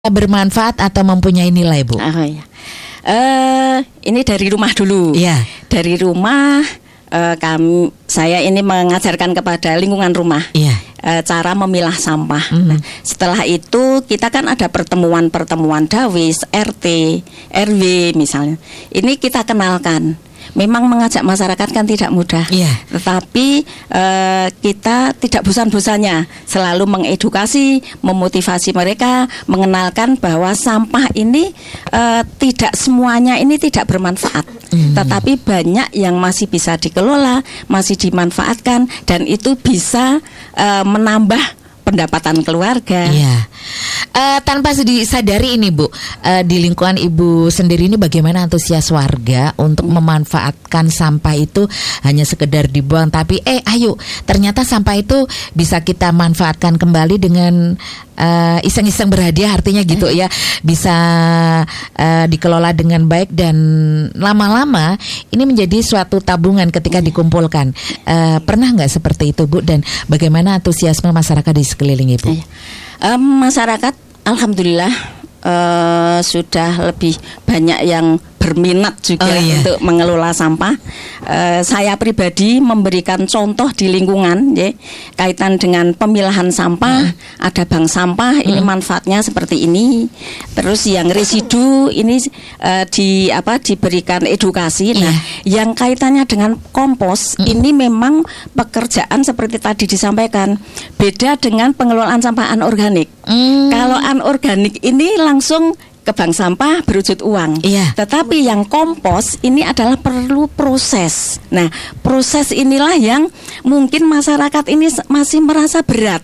bermanfaat atau mempunyai nilai, Bu? Oh ya. Ini dari rumah dulu. Iya. Dari rumah saya ini mengajarkan kepada lingkungan rumah. Iya. Cara memilah sampah. Nah, setelah itu kita kan ada pertemuan Dawis, RT, RW misalnya. Ini kita kenalkan. Memang mengajak masyarakat kan tidak mudah, tetapi kita tidak bosan-bosannya selalu mengedukasi, memotivasi mereka, mengenalkan bahwa sampah ini tidak semuanya ini tidak bermanfaat, tetapi banyak yang masih bisa dikelola, masih dimanfaatkan, dan itu bisa menambah pendapatan keluarga. Iya. Tanpa disadari ini, Bu, di lingkungan Ibu sendiri ini bagaimana antusias warga untuk memanfaatkan sampah itu hanya sekedar dibuang, tapi ayo, ternyata sampah itu bisa kita manfaatkan kembali dengan iseng-iseng berhadiah, artinya gitu ya, bisa dikelola dengan baik dan lama-lama ini menjadi suatu tabungan ketika dikumpulkan. Pernah nggak seperti itu, Bu? Dan bagaimana antusiasme masyarakat di sekeliling Ibu? Masyarakat alhamdulillah sudah lebih banyak yang berminat juga untuk mengelola sampah. Saya pribadi memberikan contoh di lingkungan, kaitan dengan pemilahan sampah. Ada bank sampah, ini manfaatnya seperti ini. Terus yang residu ini diberikan edukasi. Nah, yang kaitannya dengan kompos ini memang pekerjaan seperti tadi disampaikan. Beda dengan pengelolaan sampah anorganik. Kalau anorganik ini langsung ke bank sampah berwujud uang. Tetapi yang kompos ini adalah perlu proses. Nah, proses inilah yang mungkin masyarakat ini masih merasa berat.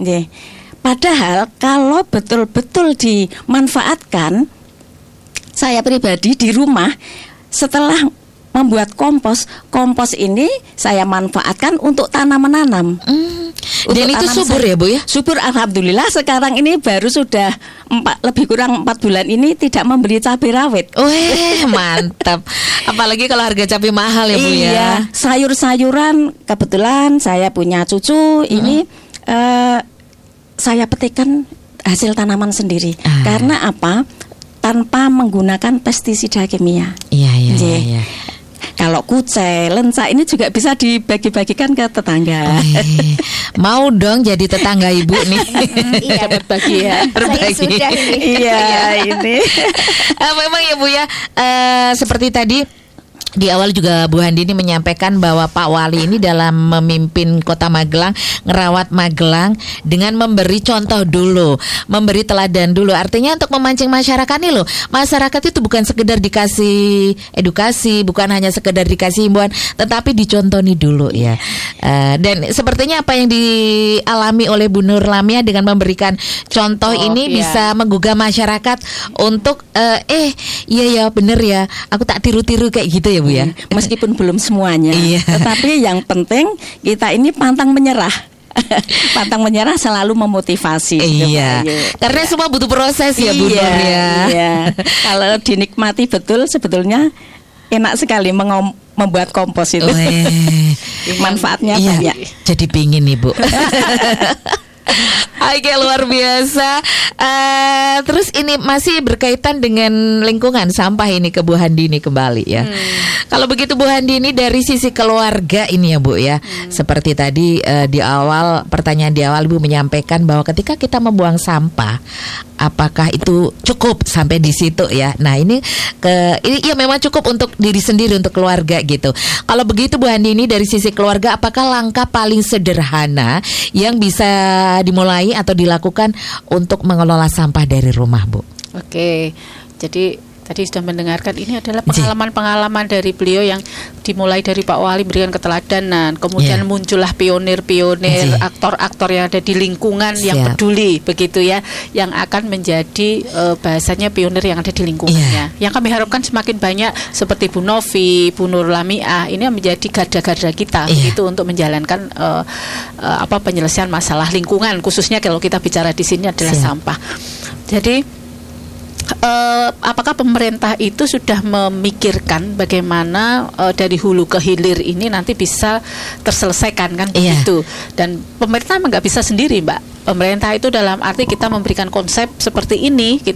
Padahal kalau betul-betul dimanfaatkan, saya pribadi di rumah setelah membuat kompos ini saya manfaatkan untuk tanam menanam. Dan itu subur ya, Bu ya? Subur, alhamdulillah. Sekarang ini baru sudah lebih kurang 4 bulan ini tidak membeli cabai rawit. Mantap. Apalagi kalau harga cabai mahal ya, Bu ya. Iya, sayur-sayuran kebetulan saya punya cucu ini saya petikkan hasil tanaman sendiri. Karena apa? Tanpa menggunakan pestisida kimia. Iya. Kalau kucai, lenca ini juga bisa dibagi-bagikan ke tetangga. Mau dong jadi tetangga Ibu nih. Iya, berbagi ya. Berbagi. Sudah ini. Iya, ini. Memang ya, Bu ya. Seperti tadi di awal juga Bu Handini menyampaikan bahwa Pak Wali ini dalam memimpin Kota Magelang, ngerawat Magelang dengan memberi contoh dulu, memberi teladan dulu. Artinya untuk memancing masyarakat nih loh. Masyarakat itu bukan sekedar dikasih edukasi, bukan hanya sekedar dikasih himbauan, tetapi dicontoni dulu ya. Dan sepertinya apa yang dialami oleh Bu Nur Lamia dengan memberikan contoh ini bisa menggugah masyarakat untuk iya bener ya, aku tak tiru-tiru kayak gitu ya, Bu ya. Meskipun belum semuanya, tetapi yang penting kita ini pantang menyerah. Pantang menyerah selalu memotivasi. Karena semua butuh proses ya, Bu Nur ya. Kalau dinikmati betul sebetulnya enak sekali membuat kompos itu. Manfaatnya banyak. Jadi pingin nih, Bu. Oke, luar biasa. Terus ini masih berkaitan dengan lingkungan sampah ini ke Bu Handini kembali ya. Kalau begitu Bu Handini dari sisi keluarga ini ya, Bu ya. Seperti tadi di awal pertanyaan di awal Ibu menyampaikan bahwa ketika kita membuang sampah, apakah itu cukup sampai di situ ya. Nah, ini ya memang cukup untuk diri sendiri, untuk keluarga gitu. Kalau begitu Bu Handini dari sisi keluarga, apakah langkah paling sederhana yang bisa dimulai atau dilakukan untuk mengelola sampah dari rumah, Bu? Oke, jadi tadi sudah mendengarkan, ini adalah pengalaman-pengalaman dari beliau yang dimulai dari Pak Wali berikan keteladanan, kemudian muncullah pionir-pionir, aktor-aktor yang ada di lingkungan yang peduli begitu ya, yang akan menjadi bahasanya pionir yang ada di lingkungannya. Yang kami harapkan semakin banyak seperti Bu Novi, Bu Nur Lamia, ini menjadi garda-garda kita itu untuk menjalankan penyelesaian masalah lingkungan, khususnya kalau kita bicara di sini adalah sampah. Jadi apakah pemerintah itu sudah memikirkan bagaimana dari hulu ke hilir ini nanti bisa terselesaikan kan begitu? Dan pemerintah nggak bisa sendiri, Mbak. pemerintah itu dalam arti kita memberikan konsep seperti ini